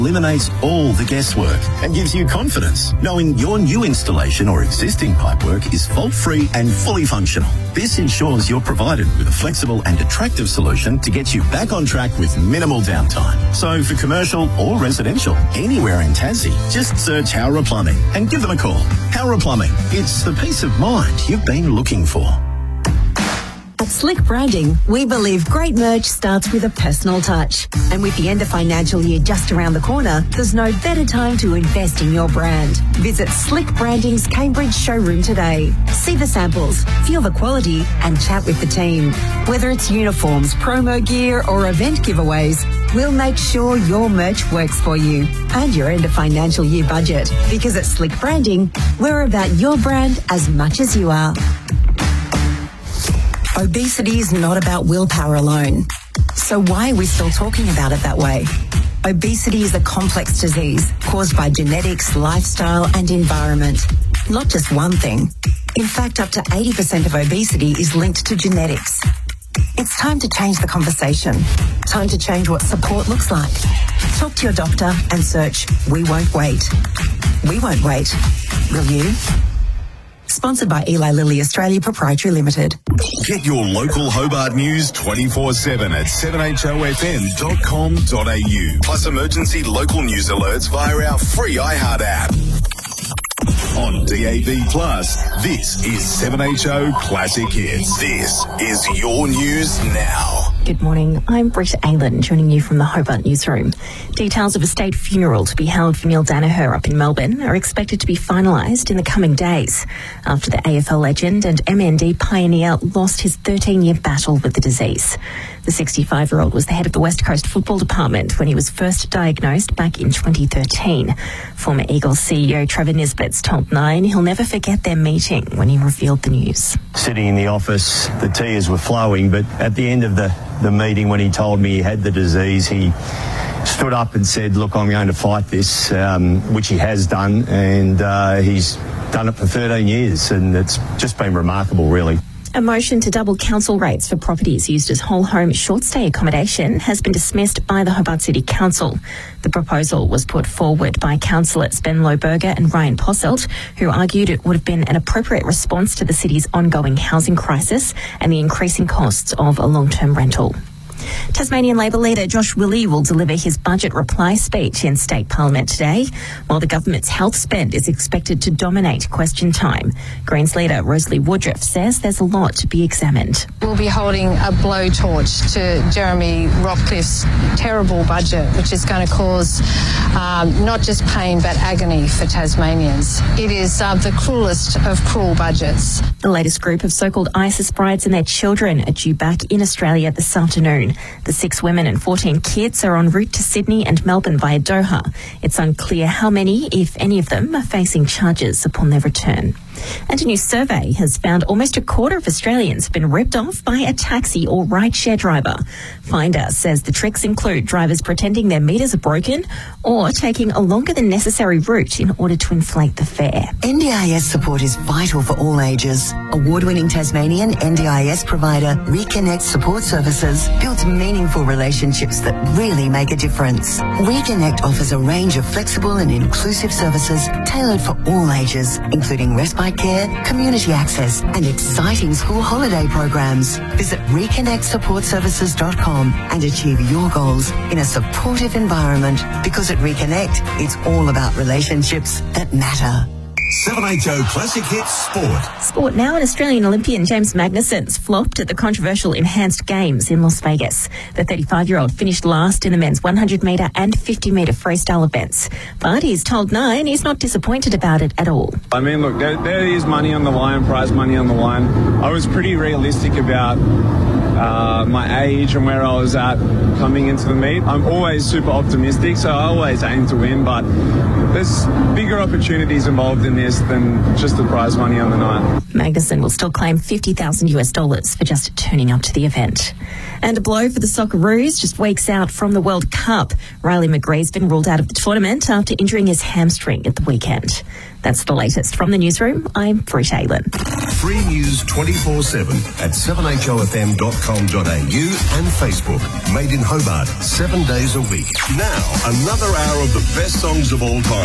eliminates all the guesswork and gives you confidence knowing your new installation or existing pipework is fault-free and fully functional. This ensures you're provided with a flexible and attractive solution to get you back on track with minimal downtime. So for commercial or residential, anywhere in Tassie, just search Howrah Plumbing and give them a call. Howrah Plumbing, it's the peace of mind you've been looking for. At Slick Branding, we believe great merch starts with a personal touch. And with the end of financial year just around the corner, there's no better time to invest in your brand. Visit Slick Branding's Cambridge showroom today. See the samples, feel the quality, and chat with the team. Whether it's uniforms, promo gear, or event giveaways, we'll make sure your merch works for you and your end of financial year budget. Because at Slick Branding, we're about your brand as much as you are. Obesity is not about willpower alone. So why are we still talking about it that way? Obesity is a complex disease caused by genetics, lifestyle, and environment. Not just one thing. In fact, up to 80% of obesity is linked to genetics. It's time to change the conversation. Time to change what support looks like. Talk to your doctor and search We Won't Wait. We won't wait. Will you? Sponsored by Eli Lilly Australia Proprietary Limited. Get your local Hobart news 24/7 at 7hofm.com.au. Plus emergency local news alerts via our free iHeart app. On DAB+, this is 7HO Classic Hits. This is your news now. Good morning. I'm Britt Aylan, joining you from the Hobart newsroom. Details of a state funeral to be held for Neil Daniher up in Melbourne are expected to be finalised in the coming days after the AFL legend and MND pioneer lost his 13-year battle with the disease. The 65-year-old was the head of the West Coast Football Department when he was first diagnosed back in 2013. Former Eagles CEO Trevor Nisbet's told Nine he'll never forget their meeting when he revealed the news. Sitting in the office, the tears were flowing, but at the end of the meeting when he told me he had the disease, he stood up and said, look, I'm going to fight this, which he has done, and he's done it for 13 years, and it's just been remarkable, really. A motion to double council rates for properties used as whole home short stay accommodation has been dismissed by the Hobart City Council. The proposal was put forward by councillors Ben Loberger and Ryan Posselt, who argued it would have been an appropriate response to the city's ongoing housing crisis and the increasing costs of a long-term rental. Tasmanian Labor leader Josh Willie will deliver his budget reply speech in State Parliament today, while the government's health spend is expected to dominate question time. Greens leader Rosalie Woodruff says there's a lot to be examined. We'll be holding a blowtorch to Jeremy Rockcliffe's terrible budget, which is going to cause not just pain but agony for Tasmanians. It is the cruelest of cruel budgets. The latest group of so-called ISIS brides and their children are due back in Australia this afternoon. The 6 women and 14 kids are en route to Sydney and Melbourne via Doha. It's unclear how many, if any of them, are facing charges upon their return. And a new survey has found almost a quarter of Australians have been ripped off by a taxi or rideshare driver. Finder says the tricks include drivers pretending their meters are broken or taking a longer than necessary route in order to inflate the fare. NDIS support is vital for all ages. Award-winning Tasmanian NDIS provider Reconnect Support Services builds meaningful relationships that really make a difference. Reconnect offers a range of flexible and inclusive services tailored for all ages, including respite care, community access, and exciting school holiday programs. Visit reconnectsupportservices.com and achieve your goals in a supportive environment, because at Reconnect, it's all about relationships that matter. 7HO Classic Hits Sport. Sport now, an Australian Olympian James Magnussen's flopped at the controversial Enhanced Games in Las Vegas. The 35-year-old finished last in the men's 100-metre and 50-metre freestyle events. But he's told Nine he's not disappointed about it at all. I mean, look, there is money on the line, prize money on the line. I was pretty realistic about my age and where I was at coming into the meet. I'm always super optimistic, so I always aim to win, but there's bigger opportunities involved in is than just the prize money on the night. Magnussen will still claim $50,000 for just turning up to the event. And a blow for the Socceroos, just weeks out from the World Cup. Riley McGree's been ruled out of the tournament after injuring his hamstring at the weekend. That's the latest from the newsroom. I'm Britt Aylan. Free news 24/7 at 7hofm.com.au and Facebook. Made in Hobart, 7 days a week. Now, another hour of the best songs of all time.